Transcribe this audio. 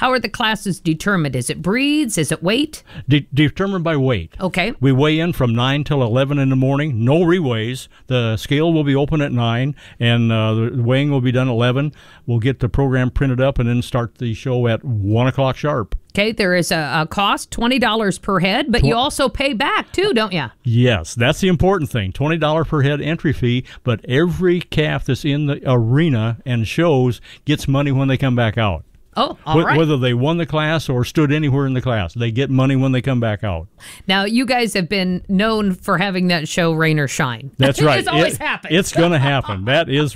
How are the classes determined? Is it breeds? Is it weight? Determined by weight. Okay. We weigh in from 9 till 11 in the morning. No reweighs. The scale will be open at 9, and the weighing will be done at 11. We'll get the program printed up and then start the show at 1 o'clock sharp. Okay, there is a cost, $20 per head, but you also pay back too, don't you? Yes, that's the important thing. $20 per head entry fee, but every calf that's in the arena and shows gets money when they come back out. Oh, all right. Whether they won the class or stood anywhere in the class, they get money when they come back out. Now, you guys have been known for having that show rain or shine. That's right. It's always happened. It's going to happen. That is